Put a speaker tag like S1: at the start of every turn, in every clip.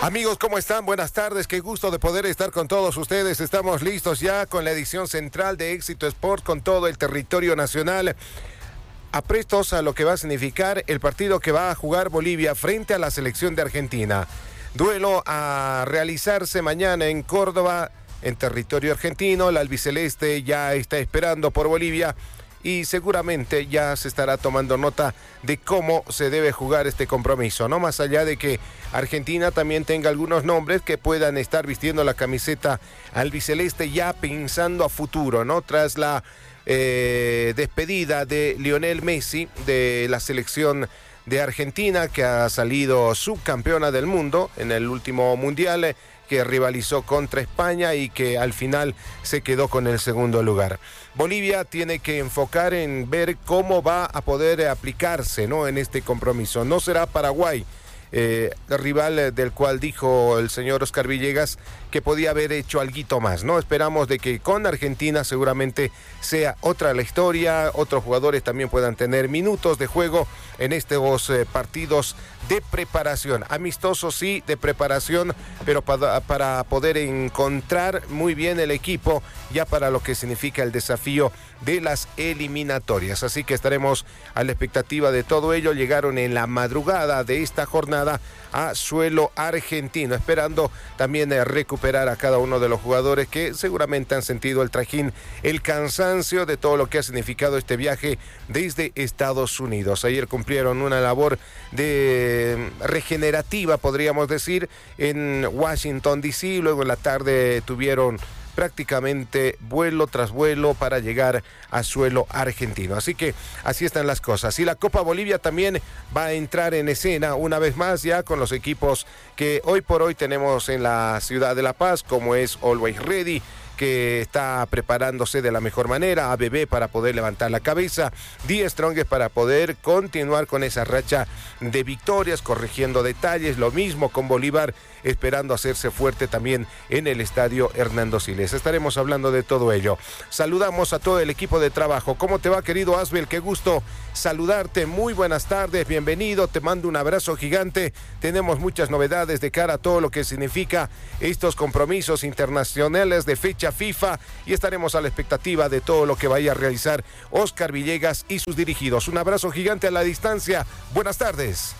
S1: Amigos, ¿cómo están? Buenas tardes, qué gusto de poder estar con todos ustedes. Estamos listos ya con la edición central de Éxito Sport con todo el territorio nacional. Aprestos a lo que va a significar el partido que va a jugar Bolivia frente a la selección de Argentina. Duelo a realizarse mañana en Córdoba, en territorio argentino. La albiceleste ya está esperando por Bolivia y seguramente ya se estará tomando nota de cómo se debe jugar este compromiso, ¿no? Más allá de que Argentina también tenga algunos nombres que puedan estar vistiendo la camiseta albiceleste ya pensando a futuro, ¿no? Tras la despedida de Lionel Messi de la selección de Argentina, que ha salido subcampeona del mundo en el último mundial, que rivalizó contra España y que al final se quedó con el segundo lugar. Bolivia tiene que enfocar en ver cómo va a poder aplicarse, ¿no?, en este compromiso. No será Paraguay, el rival del cual dijo el señor Oscar Villegas que podía haber hecho alguito más, ¿no? Esperamos de que con Argentina seguramente sea otra la historia, otros jugadores también puedan tener minutos de juego en estos partidos de preparación, amistosos sí, de preparación, pero para poder encontrar muy bien el equipo ya para lo que significa el desafío de las eliminatorias. Así que estaremos a la expectativa de todo ello. Llegaron en la madrugada de esta jornada a suelo argentino, esperando también recuperar a cada uno de los jugadores que seguramente han sentido el trajín, el cansancio de todo lo que ha significado este viaje desde Estados Unidos. Ayer cumplieron una labor de regenerativa, podríamos decir, en Washington D.C., luego en la tarde tuvieron prácticamente vuelo tras vuelo para llegar a suelo argentino. Así que así están las cosas. Y la Copa Bolivia también va a entrar en escena una vez más ya con los equipos que hoy por hoy tenemos en la ciudad de La Paz, como es Always Ready, que está preparándose de la mejor manera, ABB para poder levantar la cabeza, Die Strongest para poder continuar con esa racha de victorias, corrigiendo detalles, lo mismo con Bolívar, esperando hacerse fuerte también en el estadio Hernando Siles. Estaremos hablando de todo ello. Saludamos a todo el equipo de trabajo. ¿Cómo te va, querido Asbel? Qué gusto saludarte, muy buenas tardes, bienvenido, te mando un abrazo gigante. Tenemos muchas novedades de cara a todo lo que significa estos compromisos internacionales de fecha FIFA y estaremos a la expectativa de todo lo que vaya a realizar Oscar Villegas y sus dirigidos. Un abrazo gigante a la distancia, buenas tardes.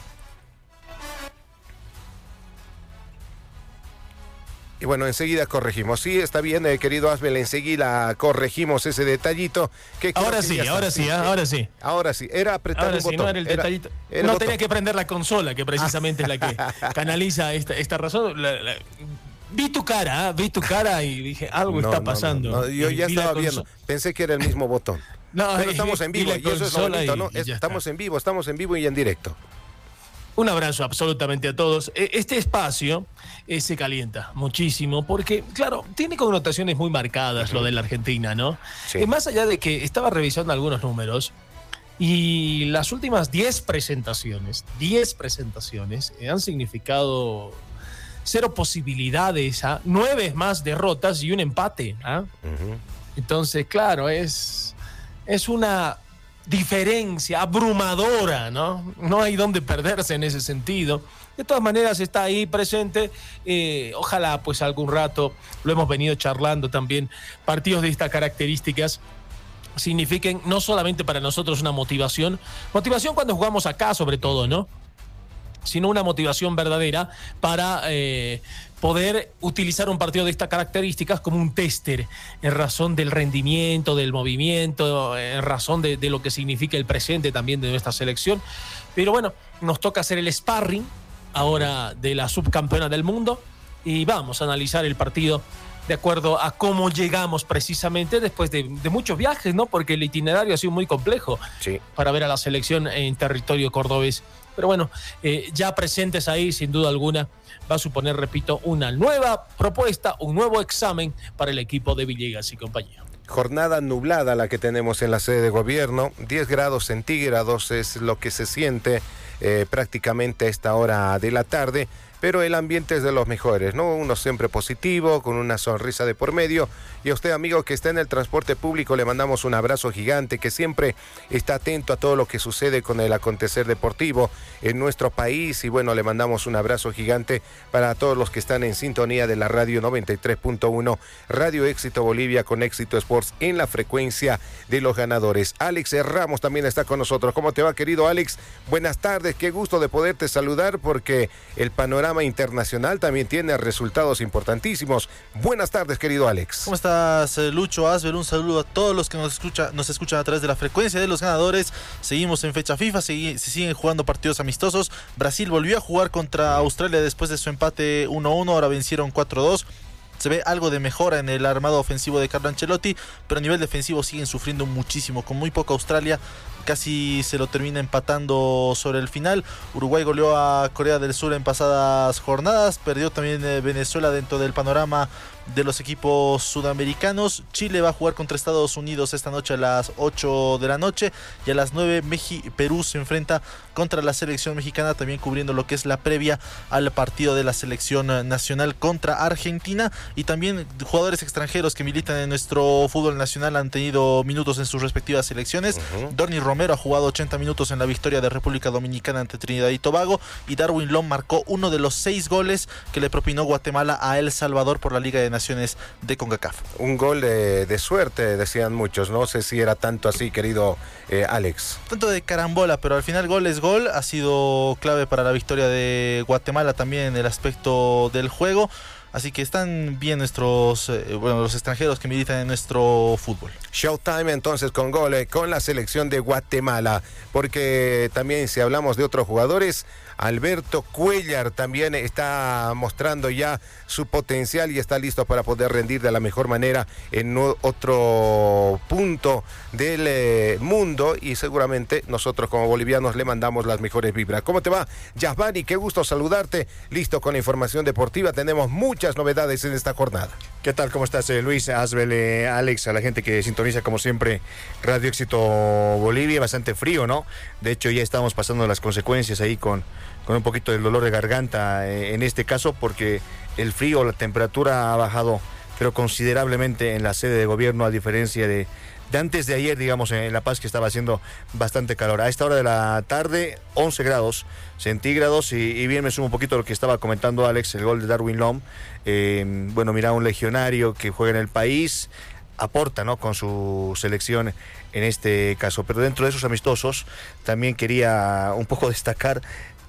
S1: Y bueno, enseguida corregimos. Sí, está bien, querido Asbel, enseguida corregimos ese detallito.
S2: Ahora sí.
S1: Ahora sí, era apretar un botón.
S2: No era el detallito. No tenía que prender la consola, que precisamente es la que canaliza esta razón. Vi tu cara y dije, algo está pasando.
S1: No, yo ya estaba viendo, pensé que era el mismo botón. Pero estamos en vivo y eso es lo bonito, ¿no? Estamos en vivo y en directo.
S2: Un abrazo absolutamente a todos. Este espacio se calienta muchísimo porque, claro, tiene connotaciones muy marcadas lo de la Argentina, ¿no? Sí. Más allá de que estaba revisando algunos números y las últimas 10 presentaciones han significado 0 posibilidades, 9 más derrotas y un empate. Entonces, claro, es una diferencia abrumadora, ¿no? No hay dónde perderse en ese sentido. De todas maneras está ahí presente. Ojalá pues algún rato, lo hemos venido charlando también, partidos de estas características signifiquen no solamente para nosotros una motivación cuando jugamos acá sobre todo, ¿no?, sino una motivación verdadera para poder utilizar un partido de estas características como un tester en razón del rendimiento, del movimiento, en razón de lo que significa el presente también de nuestra selección. Pero bueno, nos toca hacer el sparring ahora de la subcampeona del mundo y vamos a analizar el partido de acuerdo a cómo llegamos precisamente después de muchos viajes, ¿no? Porque el itinerario ha sido muy complejo para ver a la selección en territorio cordobés. Pero bueno, ya presentes ahí, sin duda alguna, va a suponer, repito, una nueva propuesta, un nuevo examen para el equipo de Villegas y compañía.
S1: Jornada nublada la que tenemos en la sede de gobierno, 10 grados centígrados es lo que se siente prácticamente a esta hora de la tarde, pero el ambiente es de los mejores, ¿no? Uno siempre positivo, con una sonrisa de por medio. Y a usted, amigo, que está en el transporte público, le mandamos un abrazo gigante, que siempre está atento a todo lo que sucede con el acontecer deportivo en nuestro país. Y bueno, le mandamos un abrazo gigante para todos los que están en sintonía de la radio 93.1, Radio Éxito Bolivia, con Éxito Sports en la frecuencia de los ganadores. Alex Ramos también está con nosotros. ¿Cómo te va, querido Alex? Buenas tardes, qué gusto de poderte saludar, porque el panorama internacional también tiene resultados importantísimos. Buenas tardes, querido Alex.
S3: ¿Cómo estás, Lucho, Asbel? Un saludo a todos los que nos escuchan a través de la frecuencia de los ganadores. Seguimos en fecha FIFA, se siguen jugando partidos amistosos. Brasil volvió a jugar contra Australia después de su empate 1-1, ahora vencieron 4-2. Se ve algo de mejora en el armado ofensivo de Carlo Ancelotti, pero a nivel defensivo siguen sufriendo muchísimo. Con muy poca Australia, casi se lo termina empatando sobre el final. Uruguay goleó a Corea del Sur en pasadas jornadas. Perdió también Venezuela dentro del panorama de los equipos sudamericanos. Chile va a jugar contra Estados Unidos esta noche a las 8 de la noche. Y a las 9 Perú se enfrenta contra la selección mexicana, también cubriendo lo que es la previa al partido de la selección nacional contra Argentina. Y también jugadores extranjeros que militan en nuestro fútbol nacional han tenido minutos en sus respectivas selecciones. Dorni Romero ha jugado 80 minutos en la victoria de República Dominicana ante Trinidad y Tobago, y Darwin Lom marcó uno de los 6 goles que le propinó Guatemala a El Salvador por la Liga de Naciones de CONCACAF.
S1: Un gol de suerte, decían muchos. No sé si era tanto así, querido Alex.
S3: Tanto de carambola, pero al final gol es gol. Ha sido clave para la victoria de Guatemala también en el aspecto del juego. Así que están bien los extranjeros que militan en nuestro fútbol.
S1: Showtime entonces con goles con la selección de Guatemala, porque también si hablamos de otros jugadores, Alberto Cuellar también está mostrando ya su potencial y está listo para poder rendir de la mejor manera en otro punto del mundo, y seguramente nosotros como bolivianos le mandamos las mejores vibras. ¿Cómo te va, Yasmani? Qué gusto saludarte. Listo con la información deportiva, tenemos muchas novedades en esta jornada.
S4: ¿Qué tal? ¿Cómo estás, Luis, Asbel, Alex, a la gente que sintoniza como siempre Radio Éxito Bolivia? Bastante frío, ¿no? De hecho ya estamos pasando las consecuencias ahí con un poquito del dolor de garganta en este caso, porque el frío, la temperatura ha bajado pero considerablemente en la sede de gobierno, a diferencia de antes de ayer, digamos, en La Paz, que estaba haciendo bastante calor. A esta hora de la tarde, 11 grados centígrados, y bien me sumo un poquito a lo que estaba comentando Alex, el gol de Darwin Lom. Bueno, mira, un legionario que juega en el país, aporta, ¿no?, con su selección en este caso. Pero dentro de esos amistosos, también quería un poco destacar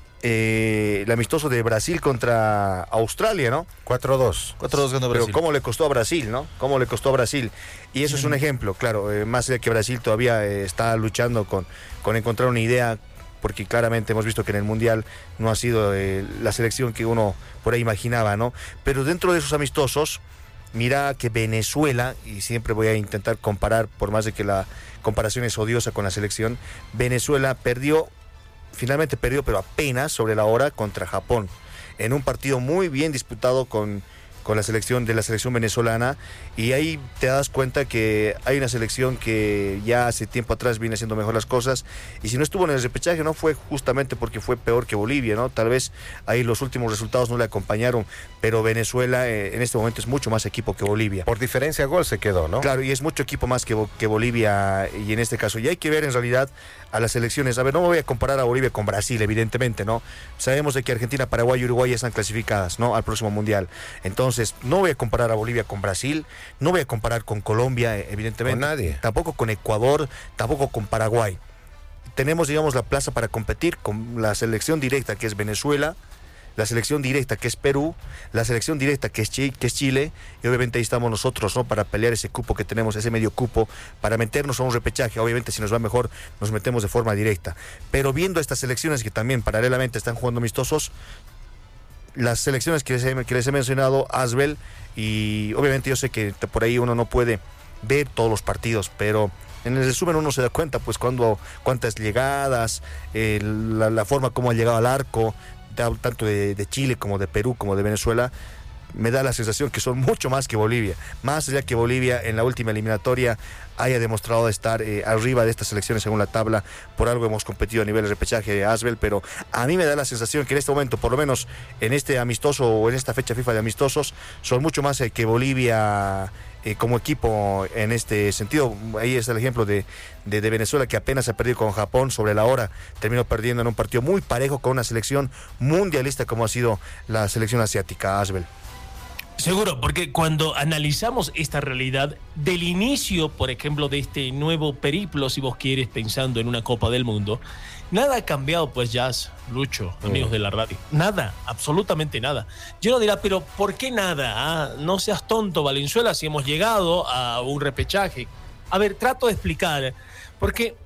S4: el amistoso de Brasil contra Australia, ¿no?
S1: 4-2.
S3: 4-2 ganó Brasil.
S4: Pero cómo le costó a Brasil, ¿no? Cómo le costó a Brasil. Y eso es un ejemplo, claro, más allá que Brasil todavía está luchando con encontrar una idea, porque claramente hemos visto que en el Mundial no ha sido la selección que uno por ahí imaginaba, ¿no? Pero dentro de esos amistosos, mira que Venezuela, y siempre voy a intentar comparar, por más de que la comparación es odiosa con la selección, Venezuela finalmente perdió, pero apenas sobre la hora, contra Japón, en un partido muy bien disputado con la selección venezolana, y ahí te das cuenta que hay una selección que ya hace tiempo atrás viene haciendo mejor las cosas, y si no estuvo en el repechaje no fue justamente porque fue peor que Bolivia, ¿no? Tal vez ahí los últimos resultados no le acompañaron, pero Venezuela en este momento es mucho más equipo que Bolivia.
S1: Por diferencia gol se quedó, ¿no?
S4: Claro, y es mucho equipo más que Bolivia, y en este caso, y hay que ver en realidad a las selecciones. A ver, no me voy a comparar a Bolivia con Brasil, evidentemente, ¿no? Sabemos de que Argentina, Paraguay y Uruguay ya están clasificadas, ¿no?, al próximo Mundial. Entonces, no voy a comparar a Bolivia con Brasil, no voy a comparar con Colombia, evidentemente.
S1: Con nadie.
S4: Tampoco con Ecuador, tampoco con Paraguay. Tenemos, digamos, la plaza para competir con la selección directa, que es Venezuela, la selección directa, que es Perú, la selección directa, que es Chile, y obviamente ahí estamos nosotros, ¿no?, para pelear ese cupo que tenemos, ese medio cupo, para meternos a un repechaje. Obviamente, si nos va mejor, nos metemos de forma directa. Pero viendo estas selecciones que también paralelamente están jugando amistosos, las selecciones que les he mencionado, Asbel, y obviamente yo sé que por ahí uno no puede ver todos los partidos, pero en el resumen uno se da cuenta, pues, cuántas llegadas, la forma como ha llegado al arco, tanto de Chile como de Perú como de Venezuela. me da la sensación que son mucho más que Bolivia. Más allá que Bolivia en la última eliminatoria haya demostrado estar arriba de estas selecciones según la tabla, por algo hemos competido a nivel de repechaje de Asbel, pero a mí me da la sensación que en este momento, por lo menos en este amistoso o en esta fecha FIFA de amistosos, son mucho más que Bolivia como equipo en este sentido. Ahí está el ejemplo de Venezuela, que apenas ha perdido con Japón sobre la hora, terminó perdiendo en un partido muy parejo con una selección mundialista como ha sido la selección asiática, Asbel.
S2: Seguro, porque cuando analizamos esta realidad del inicio, por ejemplo, de este nuevo periplo, si vos quieres, pensando en una Copa del Mundo, nada ha cambiado, pues, Jazz, Lucho, amigos de la radio. Nada, absolutamente nada. Yo no dirá, pero ¿por qué nada? No seas tonto, Valenzuela, si hemos llegado a un repechaje. A ver, trato de explicar, porque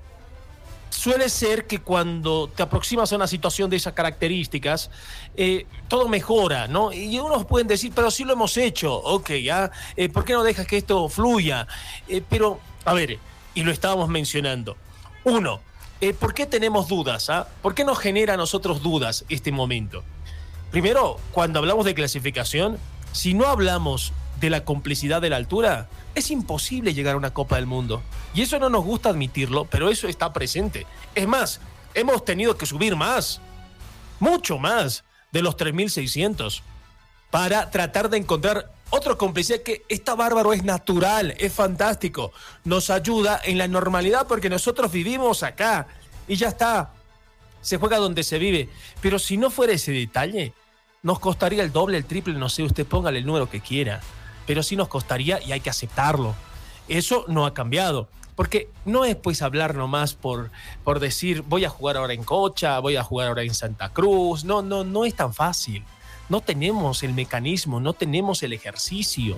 S2: suele ser que cuando te aproximas a una situación de esas características, todo mejora, ¿no? Y unos pueden decir, pero sí lo hemos hecho, ok, ¿por qué no dejas que esto fluya? Pero, a ver, y lo estábamos mencionando. Uno, ¿por qué tenemos dudas? ¿Por qué nos genera a nosotros dudas este momento? Primero, cuando hablamos de clasificación, si no hablamos de la complicidad de la altura, es imposible llegar a una Copa del Mundo. Y eso no nos gusta admitirlo, pero eso está presente. Es más, hemos tenido que subir más, mucho más de los 3.600 para tratar de encontrar otra complicidad que está bárbaro, es natural, es fantástico. Nos ayuda en la normalidad porque nosotros vivimos acá y ya está. Se juega donde se vive. Pero si no fuera ese detalle, nos costaría el doble, el triple, no sé, usted póngale el número que quiera. Pero sí nos costaría y hay que aceptarlo. Eso no ha cambiado. Porque no es pues hablar nomás por decir voy a jugar ahora en Cocha, voy a jugar ahora en Santa Cruz. No es tan fácil. No tenemos el mecanismo, no tenemos el ejercicio,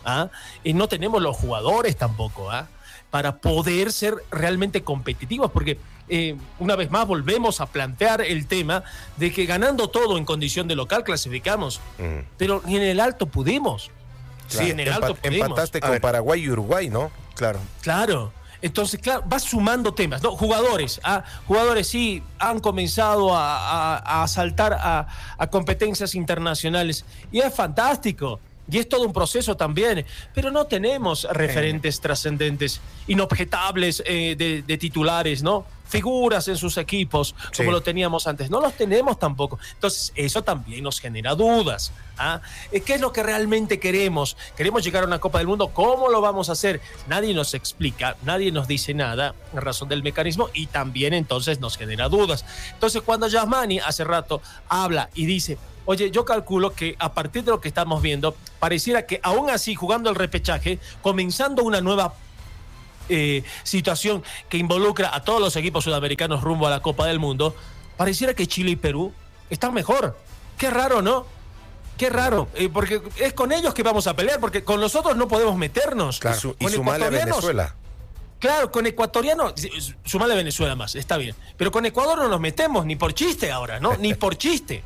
S2: y no tenemos los jugadores tampoco, para poder ser realmente competitivos, porque una vez más volvemos a plantear el tema de que ganando todo en condición de local clasificamos, pero ni en el alto pudimos.
S1: Claro. Sí, en el alto pudimos. Empataste con Paraguay y Uruguay, ¿no? Claro.
S2: Entonces, claro, vas sumando temas, ¿no? Jugadores sí han comenzado a saltar a competencias internacionales y es fantástico. Y es todo un proceso también, pero no tenemos referentes trascendentes, inobjetables de titulares, ¿no? Figuras en sus equipos, como lo teníamos antes. No los tenemos tampoco. Entonces, eso también nos genera dudas. ¿Qué es lo que realmente queremos? ¿Queremos llegar a una Copa del Mundo? ¿Cómo lo vamos a hacer? Nadie nos explica, nadie nos dice nada en razón del mecanismo y también entonces nos genera dudas. Entonces, cuando Yasmani hace rato habla y dice, oye, yo calculo que a partir de lo que estamos viendo, pareciera que aún así, jugando el repechaje, comenzando una nueva situación que involucra a todos los equipos sudamericanos rumbo a la Copa del Mundo, pareciera que Chile y Perú están mejor. Qué raro, ¿no? Qué raro, porque es con ellos que vamos a pelear, porque con nosotros no podemos meternos.
S1: Claro, y sumarle a Venezuela.
S2: Claro, con ecuatorianos, sumarle a Venezuela más, está bien. Pero con Ecuador no nos metemos, ni por chiste ahora, ¿no? Ni por chiste.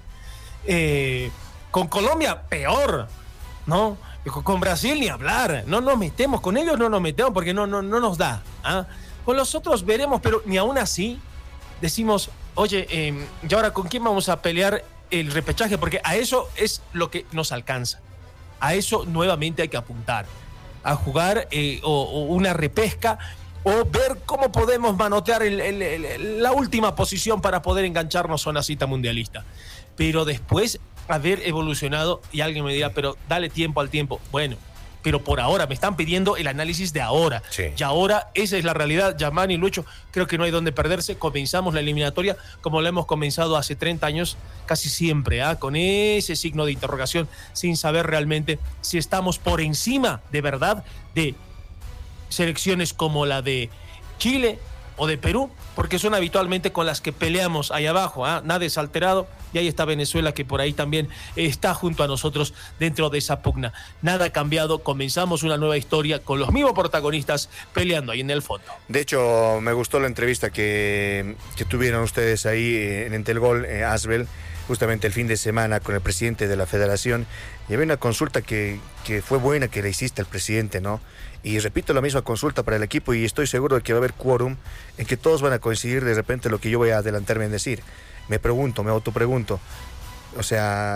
S2: Con Colombia, peor, ¿no? Con Brasil ni hablar, no nos metemos, con ellos no nos metemos porque no nos da. Con los otros veremos, pero ni aún así decimos, oye, ¿y ahora con quién vamos a pelear el repechaje? Porque a eso es lo que nos alcanza. A eso nuevamente hay que apuntar, a jugar o una repesca o ver cómo podemos manotear la última posición para poder engancharnos a una cita mundialista. Pero después haber evolucionado, y alguien me dirá, pero dale tiempo al tiempo. Bueno, pero por ahora me están pidiendo el análisis de ahora.
S1: Sí.
S2: Y ahora esa es la realidad. Yamani y Lucho, creo que no hay donde perderse. Comenzamos la eliminatoria como la hemos comenzado hace 30 años, casi siempre, con ese signo de interrogación, sin saber realmente si estamos por encima de verdad de selecciones como la de Chile o de Perú, porque son habitualmente con las que peleamos ahí abajo. Nada es alterado. Y ahí está Venezuela, que por ahí también está junto a nosotros dentro de esa pugna. Nada ha cambiado, comenzamos una nueva historia con los mismos protagonistas peleando ahí en el fondo.
S4: De hecho, me gustó la entrevista que tuvieron ustedes ahí en Entelgol, Asbel, justamente el fin de semana con el presidente de la federación. Y había una consulta que fue buena que le hiciste al presidente, ¿no? Y repito, la misma consulta para el equipo y estoy seguro de que va a haber quórum en que todos van a coincidir de repente lo que yo voy a adelantarme en decir. Me autopregunto, o sea,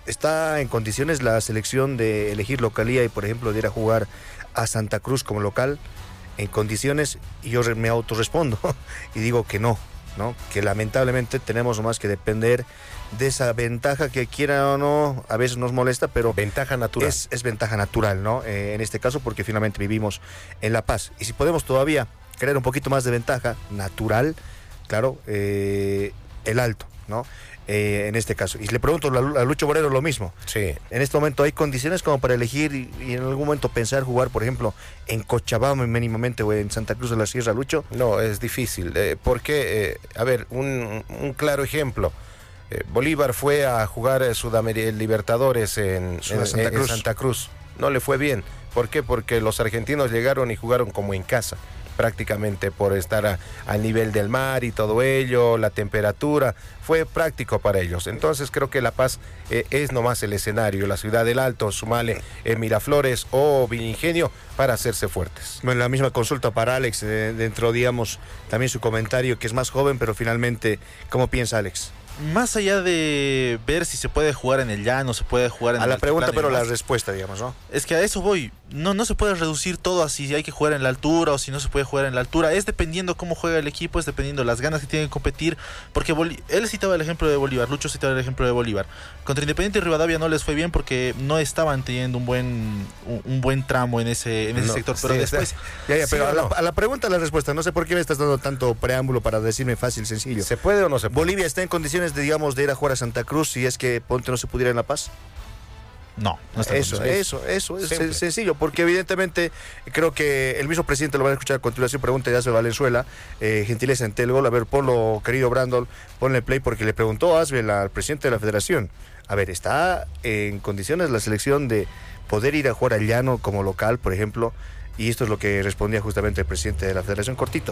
S4: ¿está en condiciones la selección de elegir localía y, por ejemplo, de ir a jugar a Santa Cruz como local? En condiciones, y yo me autorrespondo y digo que no, que lamentablemente tenemos más que depender de esa ventaja que, quiera o no, a veces nos molesta, pero
S1: ventaja natural.
S4: Es ventaja natural, ¿no? En este caso, porque finalmente vivimos en La Paz. Y si podemos todavía crear un poquito más de ventaja natural, claro, el alto, ¿no? En este caso. Y le pregunto a Lucho Borrero lo mismo.
S1: Sí.
S4: En este momento, ¿hay condiciones como para elegir y en algún momento pensar jugar, por ejemplo, en Cochabamba mínimamente o en Santa Cruz de la Sierra, Lucho?
S1: No, es difícil. Porque, a ver, un claro ejemplo. Bolívar fue a jugar Libertadores en Santa Cruz. No le fue bien. ¿Por qué? Porque los argentinos llegaron y jugaron como en casa, prácticamente, por estar al nivel del mar y todo ello, la temperatura, fue práctico para ellos. Entonces creo que La Paz es nomás el escenario, la ciudad del Alto, sumale Miraflores o Villingenio para hacerse fuertes.
S4: Bueno, la misma consulta para Alex, dentro, digamos, también su comentario, que es más joven, pero finalmente, ¿cómo piensa Alex?
S3: Más allá de ver si se puede jugar en el llano, se puede jugar en
S4: el... A la pregunta, pero la
S3: más,
S4: respuesta, digamos, ¿no?
S3: Es que a eso voy. No se puede reducir todo a si hay que jugar en la altura o si no se puede jugar en la altura. Es dependiendo cómo juega el equipo, es dependiendo las ganas que tiene que competir. Porque él citaba el ejemplo de Bolívar, Lucho citaba el ejemplo de Bolívar. Contra Independiente y Rivadavia no les fue bien porque no estaban teniendo un buen tramo en ese sector. Pero sí, después...
S4: pero a la pregunta, la respuesta. No sé por qué me estás dando tanto preámbulo para decirme fácil, sencillo.
S1: ¿Se puede o no se puede?
S4: ¿Bolivia está en condiciones de, digamos, de ir a jugar a Santa Cruz si es que Ponte no se pudiera en La Paz?
S3: No está
S4: eso es sencillo, porque evidentemente creo que el mismo presidente lo va a escuchar a continuación. Pregunta de Asbel Valenzuela, gentileza en Telgol. A ver, ponlo, querido Brandon, ponle play, porque le preguntó a Asbel al presidente de la federación, a ver, ¿está en condiciones la selección de poder ir a jugar al llano como local, por ejemplo? Y esto es lo que respondía justamente el presidente de la federación, cortito.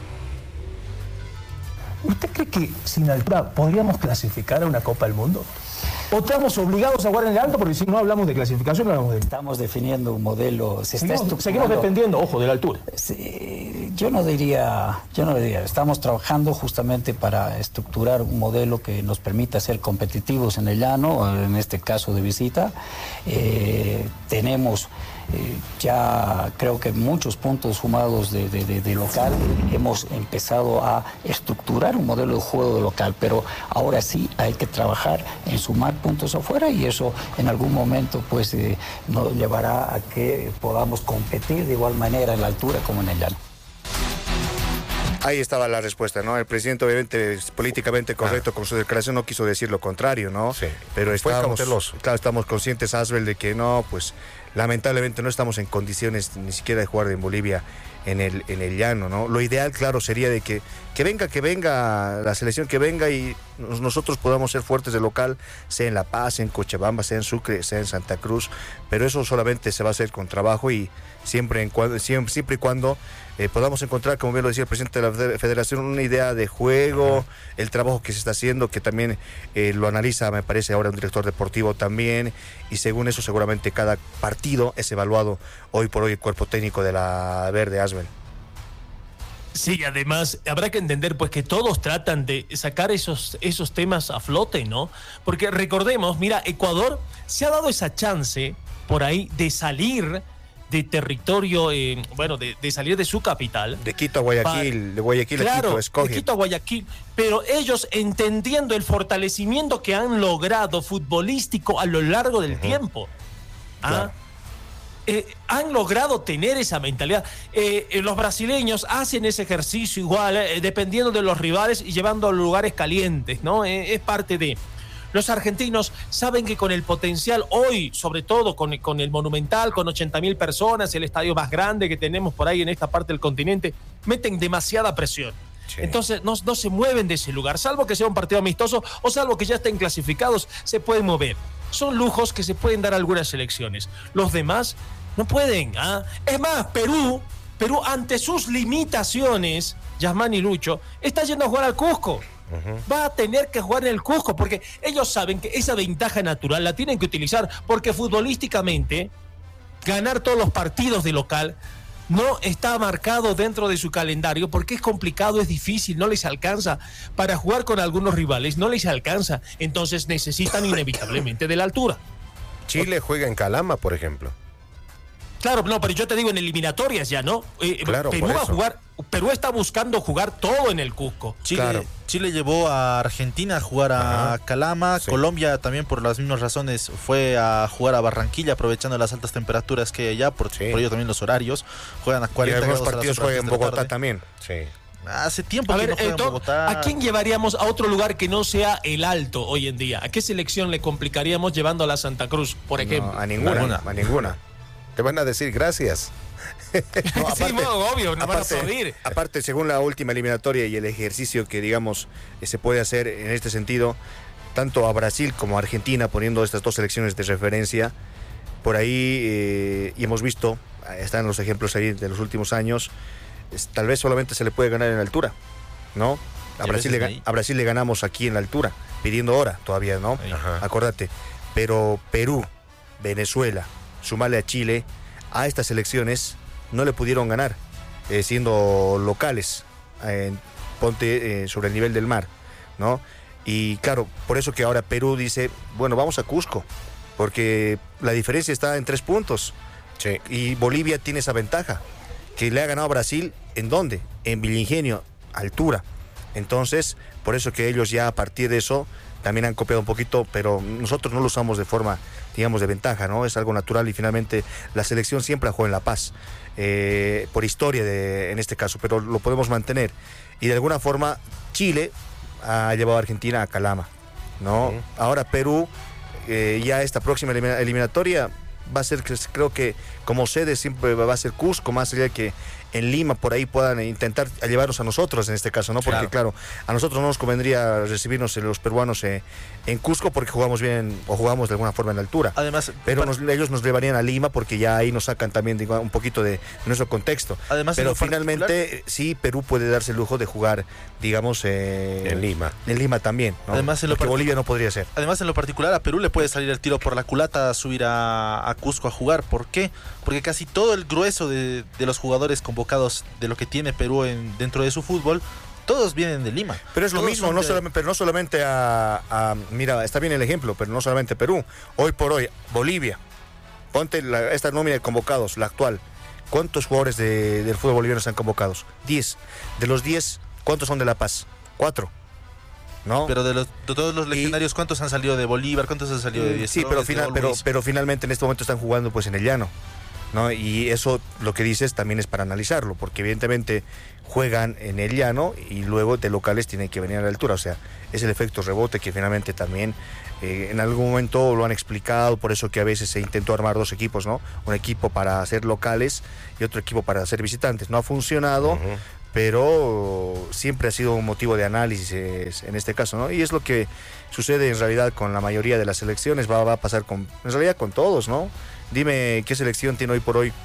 S5: ¿Usted cree que sin altura podríamos clasificar a una Copa del Mundo? ¿O estamos obligados a jugar en el alto? Porque si no hablamos de clasificación, no hablamos de...
S6: Estamos definiendo un modelo...
S5: Seguimos dependiendo, ojo, de la altura.
S6: Yo no diría. Estamos trabajando justamente para estructurar un modelo que nos permita ser competitivos en el llano, en este caso de visita. Tenemos... ya creo que muchos puntos sumados de local. Hemos empezado a estructurar un modelo de juego de local, pero ahora sí hay que trabajar en sumar puntos afuera, y eso en algún momento pues nos llevará a que podamos competir de igual manera en la altura como en el llano.
S4: Ahí estaba la respuesta, ¿no? El presidente, obviamente, es políticamente correcto con su declaración, no quiso decir lo contrario, ¿no?
S1: Sí.
S4: Pero estamos conscientes, Asbel, de que no, pues lamentablemente no estamos en condiciones ni siquiera de jugar en Bolivia en el llano, ¿no? Lo ideal, claro, sería de que venga la selección, que venga y nosotros podamos ser fuertes de local, sea en La Paz, sea en Cochabamba, sea en Sucre, sea en Santa Cruz, pero eso solamente se va a hacer con trabajo y siempre y cuando podamos encontrar, como bien lo decía el presidente de la federación, una idea de juego, el trabajo que se está haciendo, que también lo analiza, me parece, ahora un director deportivo también, y según eso seguramente cada partido es evaluado hoy por hoy el cuerpo técnico de la Verde, Asbel.
S2: Sí, además habrá que entender pues que todos tratan de sacar esos temas a flote, ¿no? Porque recordemos, mira, Ecuador se ha dado esa chance por ahí de salir de territorio, de salir de su capital.
S4: De Quito a Guayaquil, de Guayaquil a Quito, escoge.
S2: De Quito a Guayaquil, pero ellos entendiendo el fortalecimiento que han logrado futbolístico a lo largo del tiempo. Claro. Han logrado tener esa mentalidad. Los brasileños hacen ese ejercicio igual, dependiendo de los rivales y llevando a lugares calientes, ¿no? Es parte de... Los argentinos saben que con el potencial hoy, sobre todo con el Monumental, con 80.000 personas, el estadio más grande que tenemos por ahí en esta parte del continente, meten demasiada presión. Sí. Entonces no se mueven de ese lugar, salvo que sea un partido amistoso o salvo que ya estén clasificados, se pueden mover. Son lujos que se pueden dar a algunas selecciones. Los demás no pueden. Es más, Perú ante sus limitaciones, Yasmán y Lucho, está yendo a jugar al Cusco. Va a tener que jugar en el Cusco porque ellos saben que esa ventaja natural la tienen que utilizar, porque futbolísticamente ganar todos los partidos de local no está marcado dentro de su calendario, porque es complicado, es difícil, no les alcanza para jugar con algunos rivales, no les alcanza, entonces necesitan inevitablemente de la altura.
S1: Chile juega en Calama, por ejemplo.
S2: Claro, no, pero yo te digo en eliminatorias ya, ¿no?
S1: Claro,
S2: Perú va a jugar, Perú está buscando jugar todo en el Cusco.
S3: Chile llevó a Argentina a jugar a Calama, sí. Colombia también por las mismas razones fue a jugar a Barranquilla, aprovechando las altas temperaturas que hay allá, por ello también los horarios, juegan a 40 grados.
S1: Y algunos partidos juegan en Bogotá también. Sí.
S3: Hace tiempo que no juega en Bogotá.
S2: ¿A quién llevaríamos a otro lugar que no sea el Alto hoy en día? ¿A qué selección le complicaríamos llevando a la Santa Cruz, por ejemplo?
S1: No, a ninguna. Te van a decir gracias.
S2: No, aparte, sí, obvio, no van a aplaudir.
S4: Aparte, según la última eliminatoria y el ejercicio que, digamos, se puede hacer en este sentido, tanto a Brasil como a Argentina, poniendo estas dos selecciones de referencia, por ahí, y hemos visto, están los ejemplos ahí de los últimos años, tal vez solamente se le puede ganar en altura, ¿no? A Brasil le ganamos aquí en la altura, pidiendo hora todavía, ¿no? Ajá. Acuérdate. Pero Perú, Venezuela, sumarle a Chile, a estas selecciones no le pudieron ganar, siendo locales, ponte sobre el nivel del mar, ¿no? Y claro, por eso que ahora Perú dice, bueno, vamos a Cusco, porque la diferencia está en 3 puntos. Sí. Y Bolivia tiene esa ventaja, que le ha ganado a Brasil, ¿en dónde? En Villa Ingenio, altura. Entonces, por eso que ellos ya a partir de eso también han copiado un poquito, pero nosotros no lo usamos de forma, digamos, de ventaja, ¿no? Es algo natural y finalmente la selección siempre juega en La Paz, por historia en este caso, pero lo podemos mantener. Y de alguna forma Chile ha llevado a Argentina a Calama, ¿no? Ahora Perú, ya esta próxima eliminatoria va a ser, creo que como sede siempre va a ser Cusco, más allá de que en Lima por ahí puedan intentar llevarnos a nosotros en este caso, ¿no? Porque claro, a nosotros no nos convendría recibirnos los peruanos en Cusco porque jugamos bien o jugamos de alguna forma en la altura.
S3: Además,
S4: pero ellos nos llevarían a Lima porque ya ahí nos sacan también un poquito de nuestro contexto.
S3: Además,
S4: pero finalmente sí, Perú puede darse el lujo de jugar, digamos,
S1: en Lima.
S4: En Lima también, ¿no?
S3: Además,
S4: lo que Bolivia no podría ser.
S3: Además, en lo particular, a Perú le puede salir el tiro por la culata a subir a Cusco a jugar. ¿Por qué? Porque casi todo el grueso de los jugadores convocados de lo que tiene Perú dentro de su fútbol, todos vienen de Lima.
S4: Pero es lo mismo, pero no solamente mira, está bien el ejemplo, pero no solamente Perú. Hoy por hoy, Bolivia, ponte esta nómina de convocados, la actual. ¿Cuántos jugadores del fútbol boliviano están convocados? 10. De los 10, ¿cuántos son de La Paz? 4. ¿No?
S3: Pero de todos los legionarios, ¿cuántos han salido de Bolívar? ¿Cuántos han salido de Diestrones?
S4: Sí, pero finalmente en este momento están jugando pues en el llano, ¿no? Y eso, lo que dices, también es para analizarlo, porque evidentemente juegan en el llano y luego de locales tienen que venir a la altura, o sea, es el efecto rebote que finalmente también en algún momento lo han explicado, por eso que a veces se intentó armar 2 equipos, ¿no? Un equipo para hacer locales y otro equipo para hacer visitantes. No ha funcionado, pero siempre ha sido un motivo de análisis en este caso, ¿no? Y es lo que sucede en realidad con la mayoría de las selecciones, va a pasar en realidad con todos, ¿no? Dime qué selección tiene hoy por hoy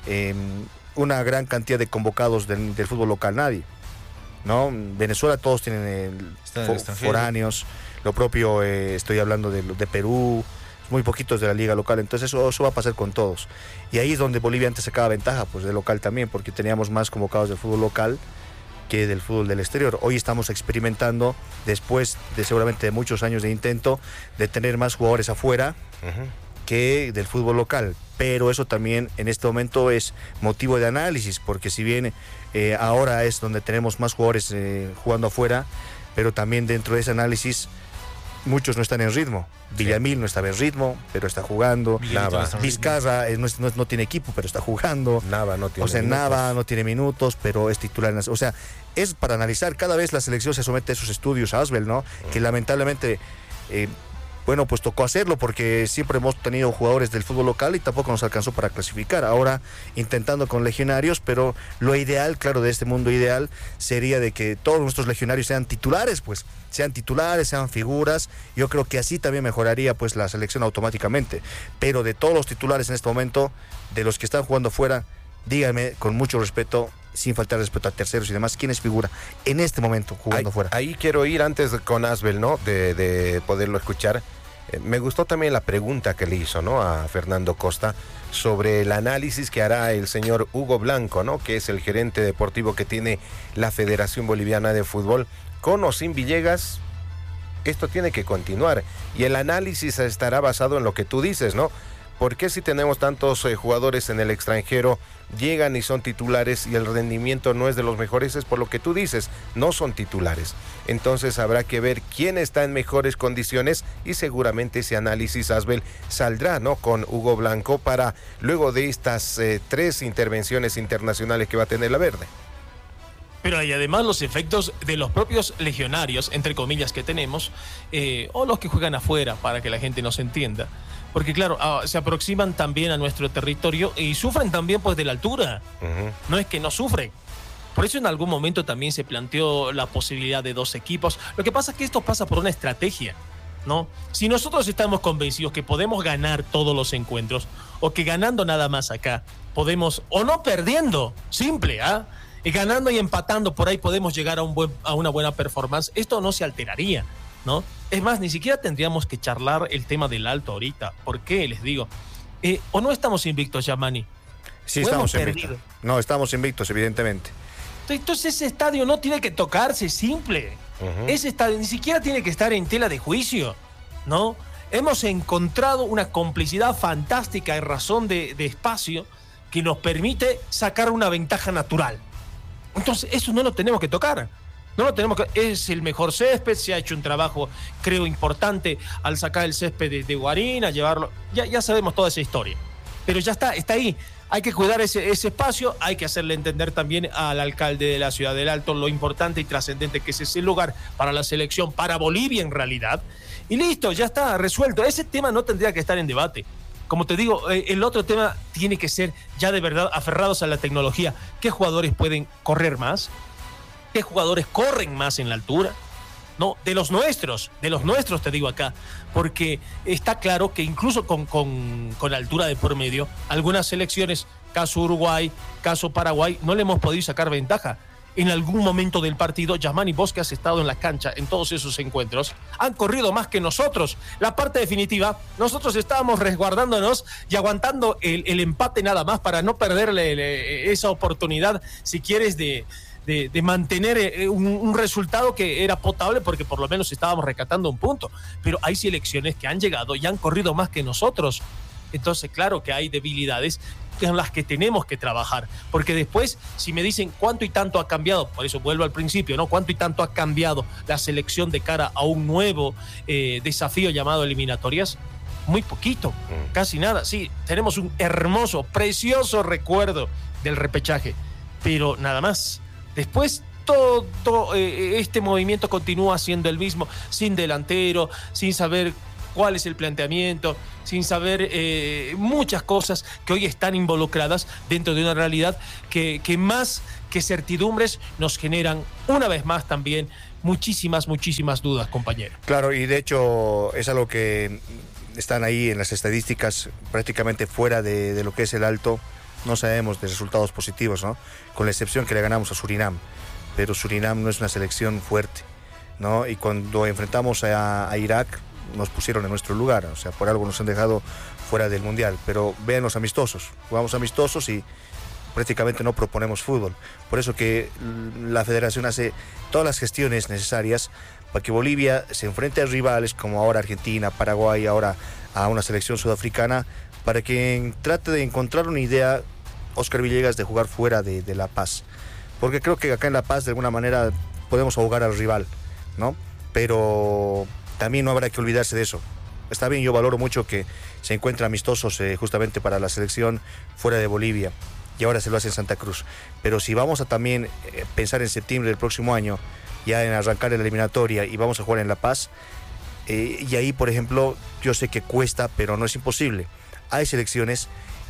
S4: una gran cantidad de convocados del fútbol local, nadie, ¿no? Venezuela todos tienen foráneos, lo propio estoy hablando de Perú, muy poquitos de la liga local, entonces eso va a pasar con todos. Y ahí es donde Bolivia antes sacaba ventaja, pues de local también, porque teníamos más convocados del fútbol local que del fútbol del exterior. Hoy estamos experimentando, después de seguramente de muchos años de intento, de tener más jugadores afuera que del fútbol local, pero eso también en este momento es motivo de análisis, porque si bien ahora es donde tenemos más jugadores jugando afuera, pero también dentro de ese análisis muchos no están en ritmo. Villamil no estaba en ritmo, pero está jugando. Vizcarra no tiene equipo, pero está jugando.
S1: Nava no tiene
S4: minutos, pero es titular. O sea, es para analizar. Cada vez la selección se somete a esos estudios, Asbel, ¿no? Que lamentablemente bueno, pues tocó hacerlo porque siempre hemos tenido jugadores del fútbol local y tampoco nos alcanzó para clasificar. Ahora intentando con legionarios, pero lo ideal, claro, de este mundo ideal sería de que todos nuestros legionarios sean titulares, pues sean figuras. Yo creo que así también mejoraría pues la selección automáticamente. Pero de todos los titulares en este momento, de los que están jugando fuera, díganme con mucho respeto, sin faltar respeto a terceros y demás, ¿quién es figura en este momento jugando fuera?
S1: Ahí quiero ir antes con Asbel, ¿no? De poderlo escuchar. Me gustó también la pregunta que le hizo, ¿no? A Fernando Costa sobre el análisis que hará el señor Hugo Blanco, ¿no? Que es el gerente deportivo que tiene la Federación Boliviana de Fútbol. Con o sin Villegas, Esto tiene que continuar y el análisis estará basado en lo que tú dices, ¿no? ¿Por qué si tenemos tantos jugadores en el extranjero, llegan y son titulares y el rendimiento no es de los mejores? Es por lo que tú dices, no son titulares. Entonces habrá que ver quién está en mejores condiciones y seguramente ese análisis, Asbel, saldrá, ¿no?, con Hugo Blanco para luego de estas 3 intervenciones internacionales que va a tener la Verde.
S2: Pero hay además los efectos de los propios legionarios, entre comillas, que tenemos, o los que juegan afuera, para que la gente nos entienda. Porque claro, se aproximan también a nuestro territorio y sufren también pues de la altura. No es que no sufren. Por eso en algún momento también se planteó la posibilidad de 2 equipos. Lo que pasa es que esto pasa por una estrategia, ¿no? Si nosotros estamos convencidos que podemos ganar todos los encuentros, o que ganando nada más acá, podemos, o no perdiendo, simple, ¿ah? Y ganando y empatando por ahí podemos llegar a una buena performance, esto no se alteraría, ¿no? Es más, ni siquiera tendríamos que charlar el tema del Alto ahorita. ¿Por qué? Les digo. ¿O no estamos invictos ya, Manny?
S4: Sí, estamos invictos. No, estamos invictos, evidentemente.
S2: Entonces ese estadio no tiene que tocarse, simple. Ese estadio ni siquiera tiene que estar en tela de juicio, ¿no? Hemos encontrado una complicidad fantástica en razón de espacio que nos permite sacar una ventaja natural. Entonces eso no lo tenemos que tocar. No lo tenemos que... Es el mejor césped, se ha hecho un trabajo, creo, importante al sacar el césped de Guarina, llevarlo... Ya sabemos toda esa historia. Pero ya está ahí. Hay que cuidar ese espacio, hay que hacerle entender también al alcalde de la Ciudad del Alto lo importante y trascendente que es ese lugar para la selección, para Bolivia en realidad. Y listo, ya está resuelto. Ese tema no tendría que estar en debate. Como te digo, el otro tema tiene que ser ya de verdad aferrados a la tecnología. ¿Qué jugadores pueden correr más? ¿Qué jugadores corren más en la altura? No, de los nuestros te digo acá, porque está claro que incluso con altura de por medio, algunas selecciones, caso Uruguay, caso Paraguay, no le hemos podido sacar ventaja. En algún momento del partido, Yamani, vos que has estado en la cancha en todos esos encuentros, han corrido más que nosotros. La parte definitiva, nosotros estábamos resguardándonos y aguantando el empate nada más para no perderle esa oportunidad, si quieres, de mantener un resultado que era potable, porque por lo menos estábamos rescatando un punto. Pero hay selecciones que han llegado y han corrido más que nosotros. Entonces, claro que hay debilidades en las que tenemos que trabajar, porque después, si me dicen cuánto y tanto ha cambiado, por eso vuelvo al principio, ¿no? Cuánto y tanto ha cambiado la selección de cara a un nuevo desafío llamado eliminatorias, muy poquito, casi nada. Sí, tenemos un hermoso, precioso recuerdo del repechaje, pero nada más. Después todo este movimiento continúa siendo el mismo, sin delantero, sin saber cuál es el planteamiento, sin saber muchas cosas que hoy están involucradas dentro de una realidad que más que certidumbres nos generan una vez más también muchísimas dudas, compañero.
S4: Claro, y de hecho es algo que están ahí en las estadísticas prácticamente fuera de lo que es el Alto. No sabemos de resultados positivos, ¿no? Con la excepción que le ganamos a Surinam, pero Surinam no es una selección fuerte, ¿no? Y cuando enfrentamos a Irak nos pusieron en nuestro lugar, o sea, por algo nos han dejado fuera del Mundial. Pero vean los amistosos, jugamos amistosos y prácticamente no proponemos fútbol. Por eso que la federación hace todas las gestiones necesarias para que Bolivia se enfrente a rivales como ahora Argentina, Paraguay, ahora a una selección sudafricana, para que trate de encontrar una idea, Oscar Villegas, de jugar fuera de La Paz. Porque creo que acá en La Paz de alguna manera podemos ahogar al rival, ¿no? Pero también no habrá que olvidarse de eso. Está bien, yo valoro mucho que se encuentren amistosos justamente para la selección fuera de Bolivia, y ahora se lo hace en Santa Cruz. Pero si vamos a también pensar en septiembre del próximo año, ya en arrancar la eliminatoria, y vamos a jugar en La Paz, y ahí, por ejemplo, yo sé que cuesta, pero no es imposible. Hay selecciones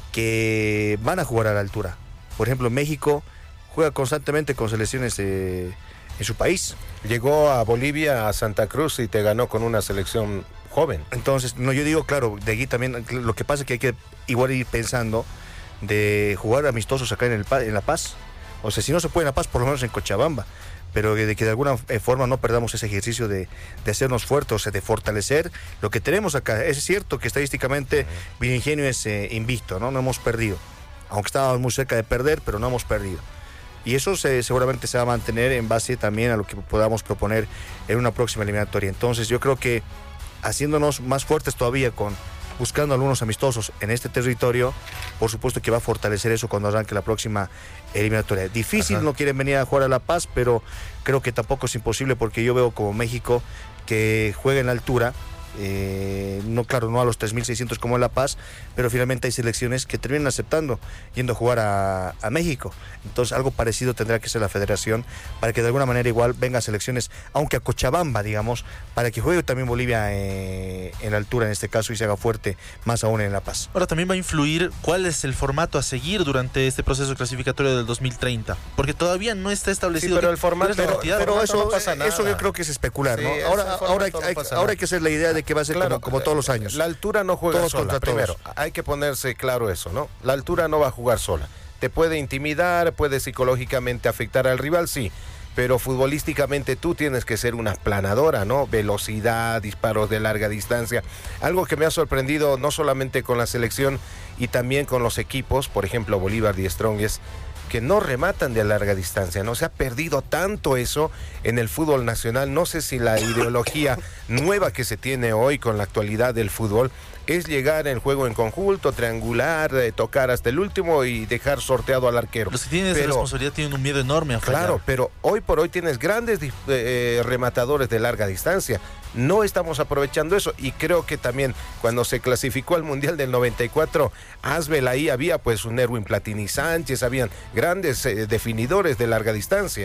S4: que van a jugar a la altura. Por ejemplo, México juega constantemente con selecciones en su país.
S1: Llegó a Bolivia, a Santa Cruz, y te ganó con una selección joven.
S4: Entonces, no, yo digo, claro, de aquí también, lo que pasa es que hay que igual ir pensando de jugar amistosos acá en La Paz. O sea, si no se puede en La Paz, por lo menos en Cochabamba. Pero de que de alguna forma no perdamos ese ejercicio de hacernos fuertes, o sea, de fortalecer lo que tenemos acá. Es cierto que estadísticamente Villaingenio es invicto, ¿no? No hemos perdido. Aunque estábamos muy cerca de perder, pero no hemos perdido. Y eso seguramente se va a mantener en base también a lo que podamos proponer en una próxima eliminatoria. Entonces yo creo que haciéndonos más fuertes todavía buscando algunos amistosos en este territorio, por supuesto que va a fortalecer eso cuando arranque la próxima eliminatoria. Difícil, no quieren venir a jugar a La Paz, pero creo que tampoco es imposible, porque yo veo como México que juega en la altura. No, claro, no a los 3.600 como en La Paz, pero finalmente hay selecciones que terminan aceptando yendo a jugar a México. Entonces algo parecido tendrá que ser la federación, para que de alguna manera igual vengan selecciones, aunque a Cochabamba, digamos, para que juegue también Bolivia en la altura en este caso, y se haga fuerte más aún en La Paz.
S3: Ahora también va a influir cuál es el formato a seguir durante este proceso clasificatorio del 2030, porque todavía no está establecido.
S4: Sí, pero el formato, pero eso,
S1: no pasa nada.
S4: Eso yo creo que es especular,
S1: sí,
S4: ¿no? Ahora hay que hacer la idea de que va a ser como todos los años.
S1: La altura no juega
S4: todos
S1: sola,
S4: contra
S1: primero.
S4: Todos.
S1: Hay que ponerse claro eso, ¿no? La altura no va a jugar sola. Te puede intimidar, puede psicológicamente afectar al rival, sí. Pero futbolísticamente tú tienes que ser una planadora, ¿no? Velocidad, disparos de larga distancia. Algo que me ha sorprendido no solamente con la selección y también con los equipos, por ejemplo Bolívar y Strong, es que no rematan de larga distancia, ¿no? Se ha perdido tanto eso en el fútbol nacional. No sé si la ideología nueva que se tiene hoy con la actualidad del fútbol es llegar en juego en conjunto, triangular, tocar hasta el último y dejar sorteado al arquero.
S3: Los que tienen esa responsabilidad tienen un miedo enorme a fallar.
S1: Claro, pero hoy por hoy tienes grandes rematadores de larga distancia. No estamos aprovechando eso, y creo que también cuando se clasificó al Mundial del 94, Asbel, ahí había pues un Erwin Platini Sánchez, habían grandes definidores de larga distancia.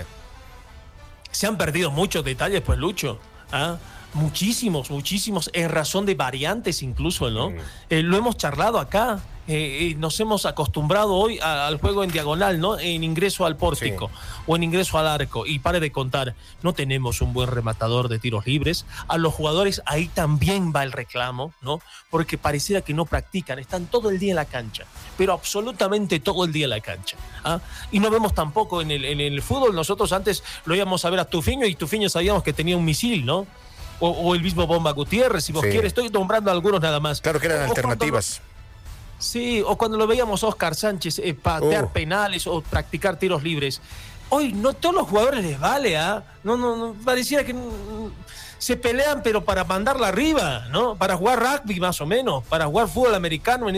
S2: Se han perdido muchos detalles, pues, Lucho. Muchísimos, en razón de variantes incluso, ¿no? Lo hemos charlado acá. Nos hemos acostumbrado hoy al juego en diagonal, ¿no? En ingreso al pórtico, o en ingreso al arco. Y pare de contar, no tenemos un buen rematador de tiros libres. A los jugadores ahí también va el reclamo, ¿no? Porque pareciera que no practican, están todo el día en la cancha, pero absolutamente todo el día en la cancha. Y no vemos tampoco en el fútbol. Nosotros antes lo íbamos a ver a Tufiño, y Tufiño sabíamos que tenía un misil, ¿no? O el mismo Bomba Gutiérrez, si vos quieres. Estoy nombrando algunos nada más.
S4: Claro que eran alternativas.
S2: Sí, o cuando lo veíamos a Oscar Sánchez patear penales o practicar tiros libres. Hoy no todos los jugadores les vale, No, pareciera que se pelean, pero para mandarla arriba, ¿no? Para jugar rugby más o menos, para jugar fútbol americano en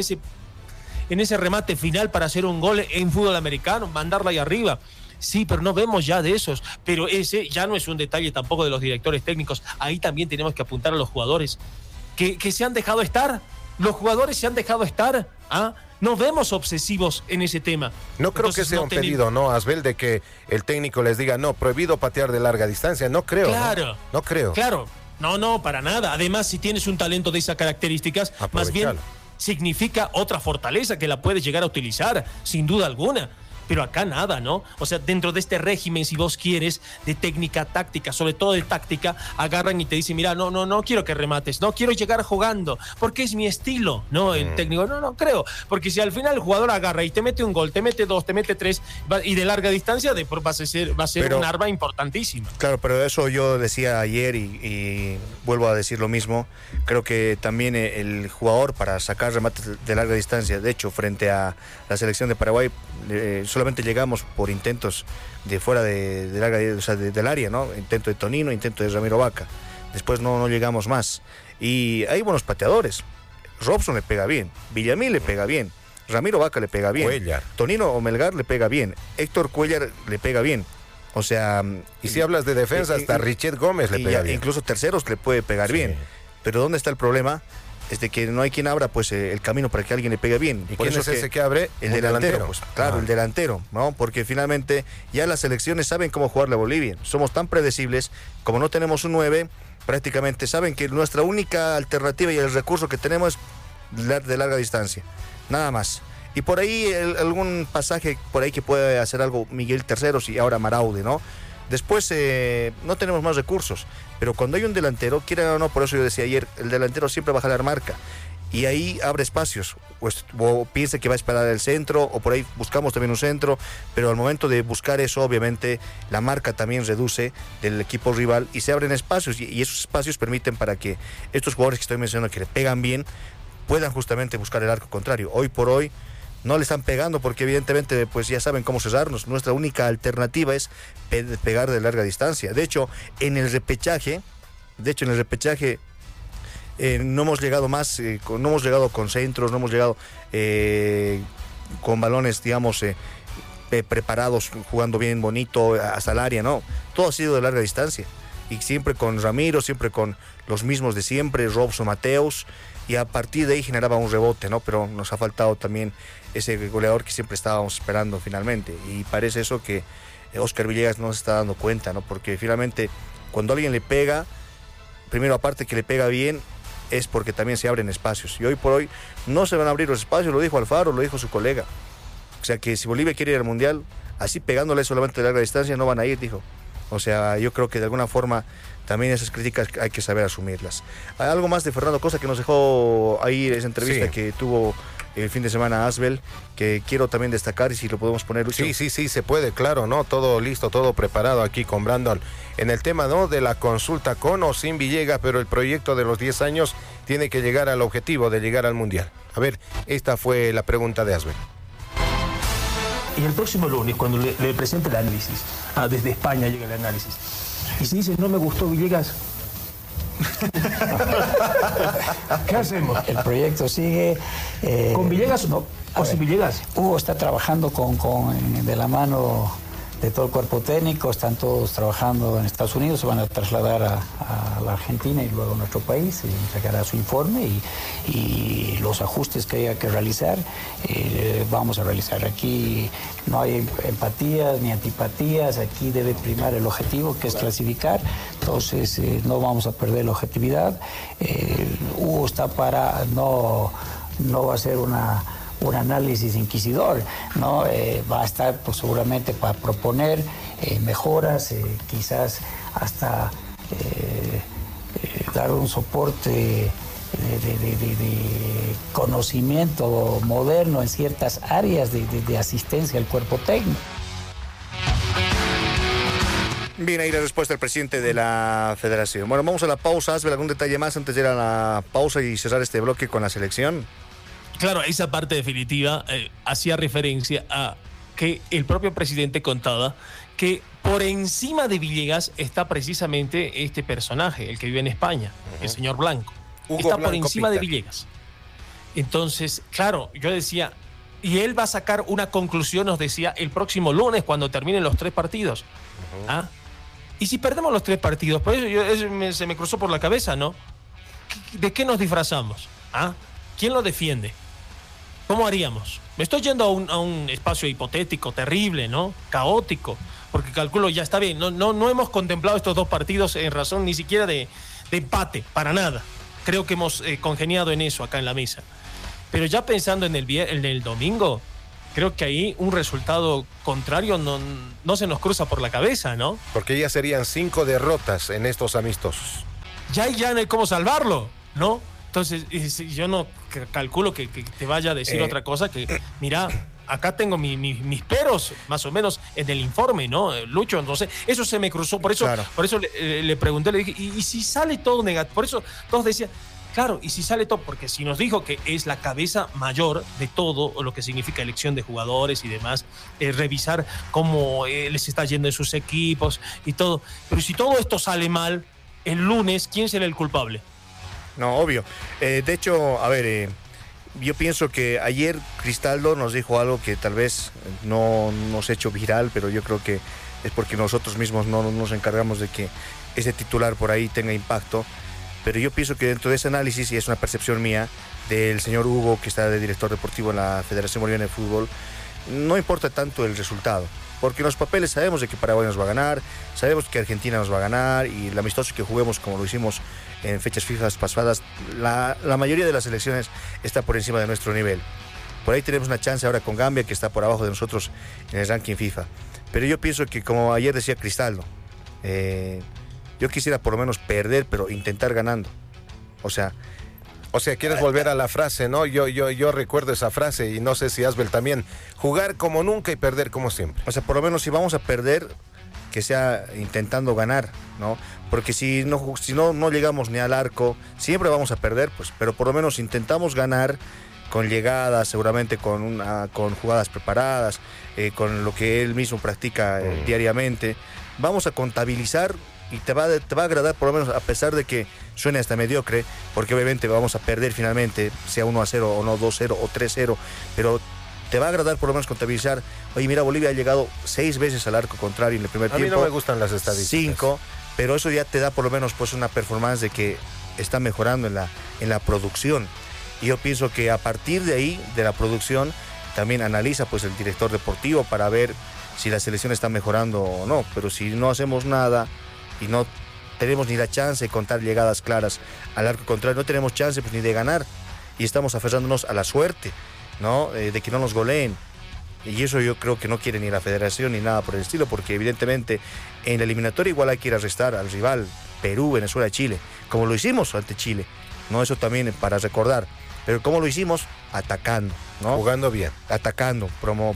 S2: ese remate final para hacer un gol en fútbol americano, mandarla ahí arriba. Sí, pero no vemos ya de esos. Pero ese ya no es un detalle tampoco de los directores técnicos. Ahí también tenemos que apuntar a los jugadores que se han dejado estar. Los jugadores se han dejado estar. No vemos obsesivos en ese tema.
S1: No creo que sea un pedido, ¿no, Asbel, de que el técnico les diga, no, prohibido patear de larga distancia? No creo.
S2: Claro.
S1: No creo.
S2: Claro. No, para nada. Además, si tienes un talento de esas características, más bien significa otra fortaleza que la puedes llegar a utilizar, sin duda alguna. Pero acá nada, ¿no? O sea, dentro de este régimen, si vos quieres, de técnica táctica, sobre todo de táctica, agarran y te dicen, mira, no quiero que remates, no quiero llegar jugando, porque es mi estilo, ¿no? El técnico, no creo, porque si al final el jugador agarra y te mete un gol, te mete dos, te mete tres, y de larga distancia, va a ser un arma importantísima.
S4: Claro, pero eso yo decía ayer y vuelvo a decir lo mismo. Creo que también el jugador, para sacar remates de larga distancia, de hecho, frente a la selección de Paraguay, solamente llegamos por intentos de fuera de larga, o sea, del área, ¿no? Intento de Tonino, intento de Ramiro Vaca. Después no llegamos más. Y hay buenos pateadores. Robson le pega bien, Villamil le pega bien, Ramiro Vaca le pega bien,
S1: Cuellar.
S4: Tonino o Melgar le pega bien, Héctor Cuellar le pega bien. O sea,
S1: y si hablas de defensa, hasta Richet Gómez le pega bien.
S4: Incluso terceros le puede pegar bien. Pero ¿dónde está el problema? Es de que no hay quien abra pues el camino para que alguien le pegue bien.
S1: ¿Y quién es ese que abre?
S4: El delantero. Pues, claro, el delantero, ¿no? Porque finalmente ya las selecciones saben cómo jugarle a Bolivia. Somos tan predecibles, como no tenemos un 9, prácticamente saben que nuestra única alternativa y el recurso que tenemos es de larga distancia. Nada más. Y por ahí algún pasaje por ahí que puede hacer algo Miguel Terceros y ahora Maraude, ¿no? Después no tenemos más recursos, pero cuando hay un delantero, quiera o no, por eso yo decía ayer, el delantero siempre va a jalar marca y ahí abre espacios, o piense que va a esperar el centro, o por ahí buscamos también un centro, pero al momento de buscar eso, obviamente, la marca también reduce del equipo rival y se abren espacios, y esos espacios permiten para que estos jugadores que estoy mencionando, que le pegan bien, puedan justamente buscar el arco contrario. Hoy por hoy, no le están pegando porque evidentemente pues ya saben cómo cerrarnos. Nuestra única alternativa es pegar de larga distancia. De hecho, en el repechaje no hemos llegado más, no hemos llegado con centros, no hemos llegado con balones, digamos, preparados, jugando bien bonito hasta el área, no. Todo ha sido de larga distancia. Y siempre con Ramiro, siempre con los mismos de siempre, Robson, Mateus, y a partir de ahí generaba un rebote, ¿no? Pero nos ha faltado también ese goleador que siempre estábamos esperando finalmente. Y parece eso que Oscar Villegas no se está dando cuenta, ¿no? Porque finalmente cuando alguien le pega, primero aparte que le pega bien, es porque también se abren espacios. Y hoy por hoy no se van a abrir los espacios, lo dijo Alfaro, lo dijo su colega. O sea que si Bolivia quiere ir al Mundial, así pegándole solamente de larga distancia, no van a ir, dijo. O sea, yo creo que de alguna forma también esas críticas hay que saber asumirlas. Hay algo más de Fernando Costa que nos dejó ahí esa entrevista que tuvo el fin de semana Asbel, que quiero también destacar, y si lo podemos poner, Lucho.
S1: Sí, se puede, claro, ¿no? Todo listo, todo preparado aquí con Brandon. En el tema, ¿no?, de la consulta con o sin Villegas, pero el proyecto de los 10 años tiene que llegar al objetivo de llegar al Mundial. A ver, esta fue la pregunta de Asbel.
S5: Y el próximo lunes, cuando le presente el análisis, desde España llega el análisis, y si dice no me gustó Villegas, ¿qué hacemos?
S6: El proyecto sigue.
S5: ¿Con Villegas o sin Villegas?
S6: Hugo está trabajando de la mano de todo el cuerpo técnico, están todos trabajando en Estados Unidos, se van a trasladar a la Argentina y luego a nuestro país, y entregará su informe y los ajustes que haya que realizar, vamos a realizar. Aquí no hay empatías ni antipatías, aquí debe primar el objetivo, que es clasificar, entonces no vamos a perder la objetividad. Hugo está para, no va a ser un análisis inquisidor, ¿no? Va a estar pues, seguramente para proponer mejoras, quizás hasta dar un soporte de conocimiento moderno en ciertas áreas de asistencia al cuerpo técnico.
S4: Bien, ahí la respuesta del presidente de la federación. Bueno, vamos a la pausa. Asbel, ¿algún detalle más antes de ir a la pausa y cerrar este bloque con la selección?
S2: Claro, esa parte definitiva hacía referencia a que el propio presidente contaba que por encima de Villegas está precisamente este personaje, el que vive en España, el señor Blanco.
S1: Hugo
S2: está
S1: Blanco
S2: por encima
S1: Pita.
S2: de Villegas. Entonces, claro, yo decía, y él va a sacar una conclusión, nos decía, el próximo lunes cuando terminen los 3 partidos. ¿Ah? Y si perdemos los 3 partidos, por eso se me cruzó por la cabeza, ¿no? ¿De qué nos disfrazamos? ¿Ah? ¿Quién lo defiende? ¿Cómo haríamos? Me estoy yendo a un espacio hipotético, terrible, ¿no? Caótico, porque calculo, ya está bien, no hemos contemplado estos 2 partidos en razón ni siquiera de empate, para nada. Creo que hemos congeniado en eso acá en la mesa. Pero ya pensando en el domingo, creo que ahí un resultado contrario no se nos cruza por la cabeza, ¿no?
S1: Porque ya serían 5 derrotas en estos amistosos.
S2: Ya no hay cómo salvarlo, ¿no? Entonces, yo no calculo que te vaya a decir otra cosa que, mira, acá tengo mis peros, más o menos, en el informe, ¿no, Lucho? Entonces, eso se me cruzó, por eso le pregunté, le dije, ¿y si sale todo negativo? Por eso todos decían, claro, y si sale todo, porque si nos dijo que es la cabeza mayor de todo, o lo que significa elección de jugadores y demás, revisar cómo les está yendo en sus equipos y todo, pero si todo esto sale mal, el lunes, ¿quién será el culpable?
S4: No, obvio. De hecho, a ver, yo pienso que ayer Cristaldo nos dijo algo que tal vez no nos ha hecho viral, pero yo creo que es porque nosotros mismos no nos encargamos de que ese titular por ahí tenga impacto. Pero yo pienso que dentro de ese análisis, y es una percepción mía, del señor Hugo, que está de director deportivo en la Federación Boliviana de Fútbol, no importa tanto el resultado. Porque en los papeles sabemos de que Paraguay nos va a ganar, sabemos que Argentina nos va a ganar, y el amistoso que juguemos como lo hicimos en fechas fijas pasadas, la mayoría de las selecciones está por encima de nuestro nivel. Por ahí tenemos una chance ahora con Gambia, que está por abajo de nosotros en el ranking FIFA. Pero yo pienso que, como ayer decía Cristaldo, yo quisiera por lo menos perder, pero intentar ganando. O sea, quieres volver a la frase, ¿no? Yo recuerdo esa frase, y no sé si Asbel también. Jugar como nunca y perder como siempre. O sea, por lo menos si vamos a perder, que sea intentando ganar, ¿no? Porque si no llegamos ni al arco, siempre vamos a perder, pues, pero por lo menos intentamos ganar con llegadas, seguramente con jugadas preparadas, con lo que él mismo practica diariamente. Vamos a contabilizar y te va a agradar, por lo menos, a pesar de que suene hasta mediocre, porque obviamente vamos a perder finalmente, sea 1-0 o no 2-0 o 3-0, pero te va a agradar por lo menos contabilizar. Oye, mira, Bolivia ha llegado 6 veces al arco contrario en el primer tiempo.
S1: A mí no me gustan las estadísticas.
S4: 5, pero eso ya te da por lo menos pues una performance de que está mejorando en la producción. Y yo pienso que a partir de ahí, de la producción, también analiza pues el director deportivo para ver si la selección está mejorando o no. Pero si no hacemos nada y no tenemos ni la chance de contar llegadas claras al arco contrario, no tenemos chance pues ni de ganar. Y estamos aferrándonos a la suerte, ¿no? De que no nos goleen. Y eso yo creo que no quiere ni la federación ni nada por el estilo, porque evidentemente en la eliminatoria igual hay que ir a arrestar al rival, Perú, Venezuela, Chile, como lo hicimos ante Chile, ¿no? Eso también para recordar. Pero ¿cómo lo hicimos? Atacando, ¿no?
S1: Jugando bien.
S4: Atacando,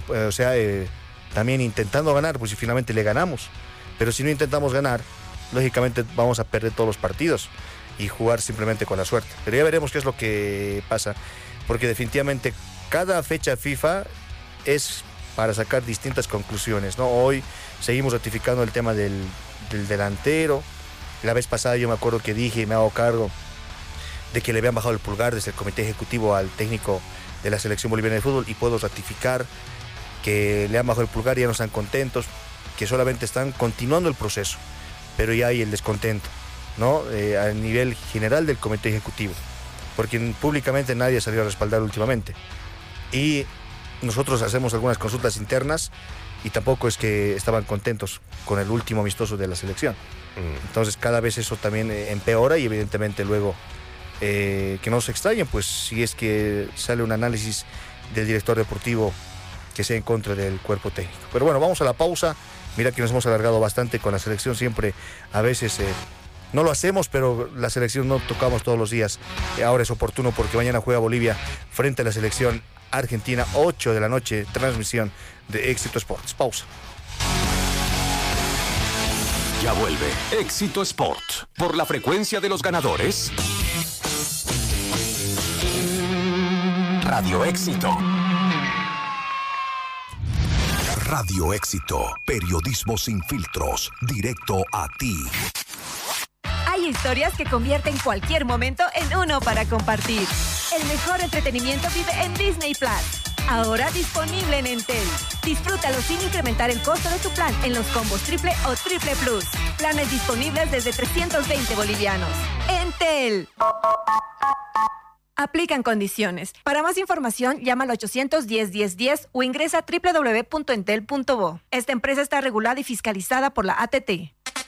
S4: también intentando ganar, pues si finalmente le ganamos. Pero si no intentamos ganar, lógicamente vamos a perder todos los partidos y jugar simplemente con la suerte. Pero ya veremos qué es lo que pasa, porque definitivamente cada fecha FIFA es para sacar distintas conclusiones, ¿no? Hoy seguimos ratificando el tema del delantero. La vez pasada yo me acuerdo que dije y me hago cargo de que le habían bajado el pulgar desde el comité ejecutivo al técnico de la selección boliviana de fútbol, y puedo ratificar que le han bajado el pulgar y ya no están contentos, que solamente están continuando el proceso, pero ya hay el descontento, ¿no? A nivel general del comité ejecutivo, porque públicamente nadie salió a respaldar últimamente. Y nosotros hacemos algunas consultas internas y tampoco es que estaban contentos con el último amistoso de la selección. Entonces cada vez eso también empeora, y evidentemente luego que no se extrañen, pues si es que sale un análisis del director deportivo que sea en contra del cuerpo técnico. Pero bueno, vamos a la pausa. Mira que nos hemos alargado bastante con la selección, siempre a veces no lo hacemos, pero la selección no tocamos todos los días. Ahora es oportuno porque mañana juega Bolivia frente a la selección Argentina, 8 de la noche, transmisión de Éxito Sports. Pausa.
S7: Ya vuelve Éxito Sport por la frecuencia de los ganadores. Radio Éxito. Radio Éxito, periodismo sin filtros, directo a ti.
S8: Hay historias que convierten cualquier momento en uno para compartir. El mejor entretenimiento vive en Disney Plus. Ahora disponible en Entel. Disfrútalo sin incrementar el costo de tu plan en los combos triple o triple plus. Planes disponibles desde 320 bolivianos. Entel. Aplican condiciones. Para más información, llama al 810-1010 o ingresa a www.entel.bo. Esta empresa está regulada y fiscalizada por la ATT.